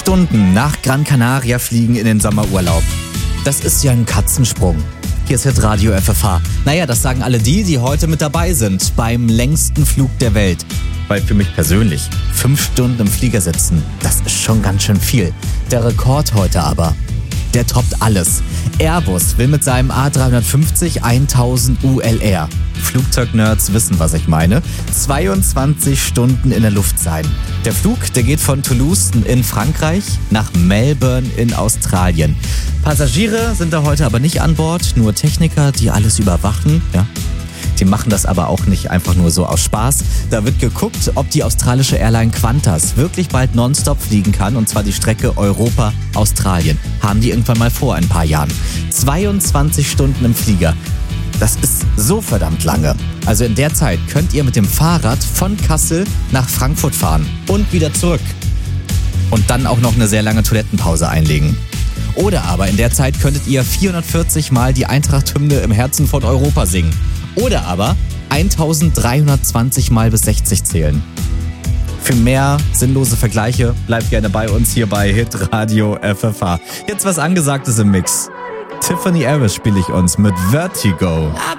Stunden nach Gran Canaria fliegen in den Sommerurlaub. Das ist ja ein Katzensprung. Hier ist Hitradio FFH. Naja, das sagen alle die heute mit dabei sind beim längsten Flug der Welt. Weil für mich persönlich 5 Stunden im Flieger sitzen, das ist schon ganz schön viel. Der Rekord heute aber, der toppt alles. Airbus will mit seinem A350 1000 ULR, Flugzeugnerds wissen, was ich meine, 22 Stunden in der Luft sein. Der Flug, der geht von Toulouse in Frankreich nach Melbourne in Australien. Passagiere sind da heute aber nicht an Bord, nur Techniker, die alles überwachen. Ja. Die machen das aber auch nicht einfach nur so aus Spaß. Da wird geguckt, ob die australische Airline Qantas wirklich bald nonstop fliegen kann, und zwar die Strecke Europa-Australien. Haben die irgendwann mal vor, ein paar Jahren. 22 Stunden im Flieger. Das ist so verdammt lange. Also in der Zeit könnt ihr mit dem Fahrrad von Kassel nach Frankfurt fahren und wieder zurück. Und dann auch noch eine sehr lange Toilettenpause einlegen. Oder aber in der Zeit könntet ihr 440 Mal die Eintracht-Hymne im Herzen von Europa singen. Oder aber 1320 Mal bis 60 zählen. Für mehr sinnlose Vergleiche bleibt gerne bei uns hier bei Hitradio FFH. Jetzt was Angesagtes im Mix. Tiffany Harris spiele ich uns mit Vertigo.